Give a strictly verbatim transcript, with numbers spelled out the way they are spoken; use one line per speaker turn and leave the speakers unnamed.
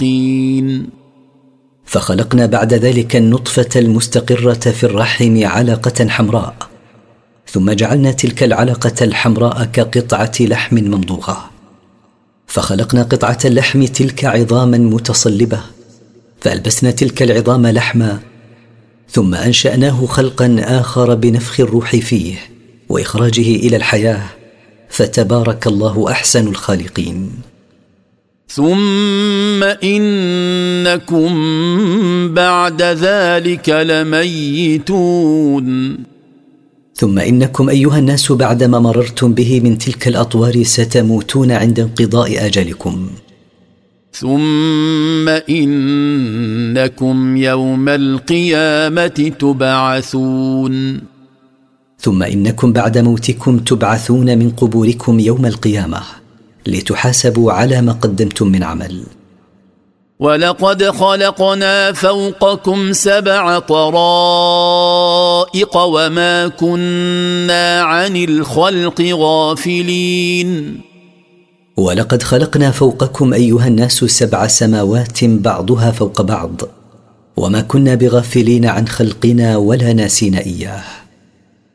الخالقين.
فخلقنا بعد ذلك النطفة المستقرة في الرحم علقة حمراء، ثم جعلنا تلك العلقة الحمراء كقطعة لحم ممضوغة، فخلقنا قطعة اللحم تلك عظاما متصلبة، فألبسنا تلك العظام لحما، ثم أنشأناه خلقا آخر بنفخ الروح فيه وإخراجه إلى الحياة، فتبارك الله أحسن الخالقين.
ثم إنكم بعد ذلك لميتون.
ثم إنكم أيها الناس بعدما مررتم به من تلك الأطوار ستموتون عند انقضاء أجلكم.
ثم إنكم يوم القيامة تبعثون.
ثم إنكم بعد موتكم تبعثون من قبوركم يوم القيامة لتحاسبوا على ما قدمتم من عمل.
ولقد خلقنا فوقكم سبع طرائق وما كنا عن الخلق غافلين.
ولقد خلقنا فوقكم أيها الناس سبع سماوات بعضها فوق بعض، وما كنا بغافلين عن خلقنا ولا ناسين إياه.